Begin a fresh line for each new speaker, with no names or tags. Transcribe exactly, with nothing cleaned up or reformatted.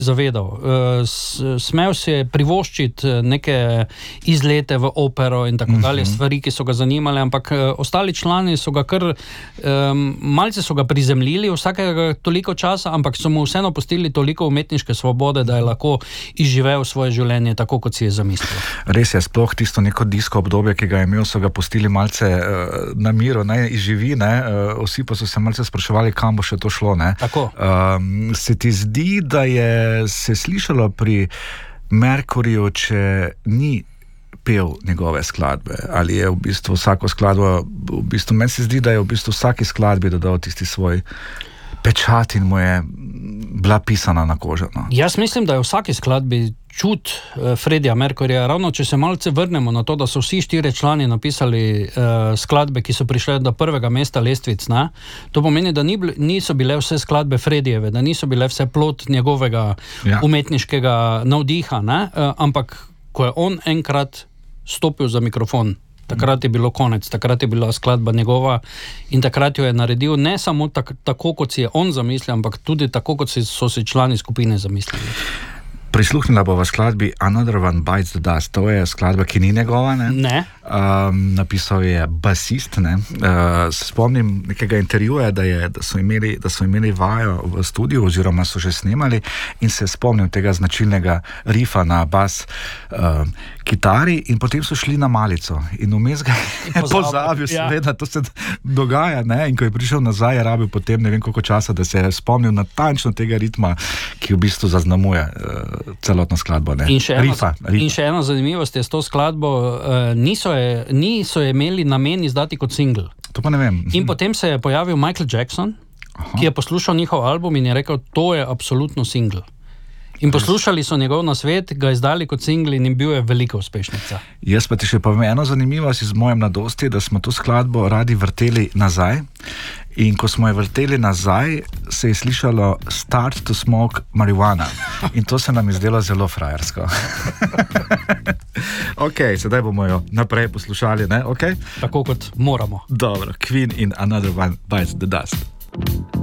zavedal. Smel si je privoščiti neke izlete v opero in tako dalje, stvari, ki so ga zanimale, ampak ostali člani so ga kar, um, malce so ga prizemljili vsakega toliko časa, ampak so mu vseeno pustili toliko umetniške svobode, da je lahko izživel svoje življenje tako, kot si je zamislil.
Res je, sploh tisto neko disko obdobje, ki ga je imel, so ga pustili malce uh, na miru, ne, izživi, ne, uh, vsi pa so se malce spraševali, kam bo še to šlo, ne.
Tako.
Um, se ti zdi, da je se slišalo pri Merkurju, če ni pel njegove skladbe, ali je v bistvu vsako skladbo, v bistvu meni se zdi, da je v bistvu vsaki skladbi dodal tisti svoj pečat in mu je bila pisana na kožo. No.
Jaz mislim, da je v vsaki skladbi čut uh, Freddija Mercuryja, ravno če se malce vrnemo na to, da so vsi štiri člani napisali uh, skladbe, ki so prišle do prvega mesta lestvic, ne? To pomeni, da ni, niso bile vse skladbe Freddijeve, da niso bile vse plod njegovega ja. umetniškega navdiha, ne? Uh, ampak ko je on enkrat stopil za mikrofon, takrat je bilo konec, takrat je bila skladba njegova in takrat jo je naredil ne samo tak, tako, kot si je on zamislil, ampak tudi tako, kot si, so si člani skupine zamislili.
Prisluhnila bova skladbi Another One Bites the Dust. To je skladba, ki ni njegova, ne?
Ne.
Um, napisal je basist, ne? Uh, spomnim nekega intervjuja, da, je, da, so imeli, da so imeli vajo v studiu, oziroma so že snemali in se spomnim tega značilnega rifa na bas uh, kitari in potem so šli na malico in vmes ga je pozabil, ja. Seveda, to se dogaja, ne? In ko je prišel nazaj, je rabil potem ne vem koliko časa, da se je spomnil natančno tega ritma, ki v bistvu zaznamuje uh, celotno skladbo, ne?
In še, eno,
rifa, rifa.
in še ena zanimivost je s to skladbo, uh, niso, je, niso je imeli namen izdati kot single.
To pa ne vem.
In potem se je pojavil Michael Jackson, Aha. ki je poslušal njihov album in je rekel, to je absolutno single. In poslušali so njegov nasvet, ga izdali kot single in bil je velika uspešnica.
Jaz pa ti še povem eno zanimivost iz moje mladosti, da smo to skladbo radi vrteli nazaj in ko smo jo vrteli nazaj, se je slišalo Start to Smoke Marijuana in to se nam je zdelo zelo frajersko. Ok, sedaj bomo jo naprej poslušali, ne? Okay?
Tako kot moramo.
Dobro, Queen in Another One Bites the Dust.